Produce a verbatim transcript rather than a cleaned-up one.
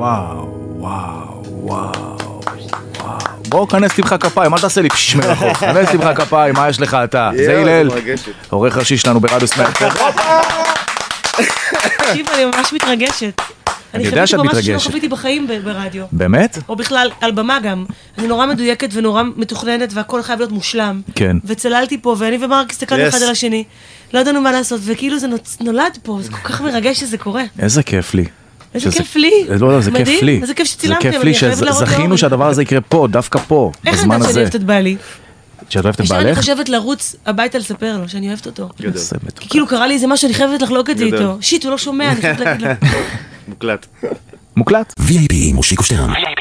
וואו, וואו, וואו. בואו כנס תמחה כפיים, אל תעשה לי פשש מרחוק, כנס תמחה כפיים, מה יש לך אתה? זה הלל, עורך ראשי שלנו ברדיו סמאק. תקשיב, אני ממש מתרגשת. אני יודע שאת מתרגשת. אני חוויתי משהו שלא חוויתי בחיים ברדיו. באמת? או בכלל, על במה גם. אני נורא מדויקת ונורא מתוכננת, והכל חייב להיות מושלם. כן. וצללתי פה, ואני ומרק הסתכלנו אחד על השני. לא ידענו מה לעשות, וכאילו זה נולד פה, זה כל כך מרגש שזה קורה. איזה כיף לי. איזה כיף לי. לא, לא, זה כיף לי. איזה כיף שצילמתם. זה כיף לי שזכינו שהדבר הזה יקרה פה, דווקא פה, בזמן הזה. איך אני יודעת שאני אוהבת את בעלי? שאת אוהבת את בעלך? אני חושבת לרוץ הביתה לספר לו שאני אוהבת אותו. גדול. כי כאילו קרה לי איזה משהו, אני חייבת לחלוק את זה איתו. שיט, הוא לא שומע, אני חייבת להגיד לו. מוקלט. מוקלט? וי איי פי מושיקו שטרן.